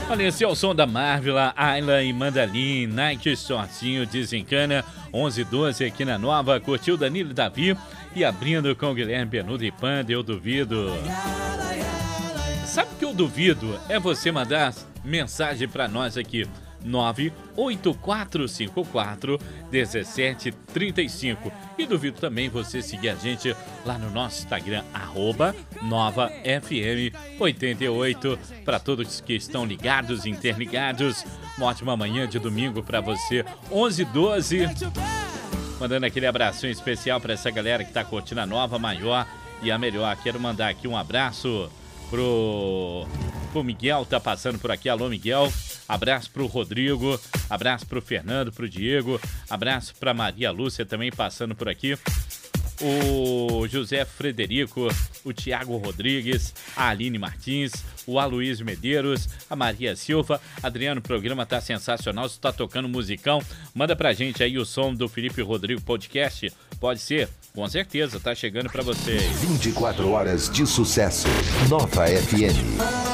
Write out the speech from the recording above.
Olha, esse é o som da Marvel, Ayla e Mandalim, Nike Shortinho, Desencana, 11:12 aqui na Nova. Curtiu Danilo e Davi e abrindo com Guilherme Benudo e Panda, Eu Duvido. Sabe o que eu duvido? É você mandar mensagem pra nós aqui, 984541735. E duvido também você seguir a gente lá no nosso Instagram, @NovaFM88. Para todos que estão ligados, interligados, uma ótima manhã de domingo para você, 11:12. Mandando aquele abração especial para essa galera que tá curtindo a Nova, maior e a melhor. Quero mandar aqui um abraço pro Miguel, tá passando por aqui. Alô, Miguel. Abraço pro Rodrigo, abraço pro Fernando, pro Diego, abraço pra Maria Lúcia também passando por aqui. O José Frederico, o Tiago Rodrigues, a Aline Martins, o Aloysio Medeiros, a Maria Silva. Adriano, o programa tá sensacional, você tá tocando musicão. Manda pra gente aí o som do Felipe Rodrigo Podcast. Pode ser? Com certeza, tá chegando pra vocês. 24 horas de sucesso. Nova FM.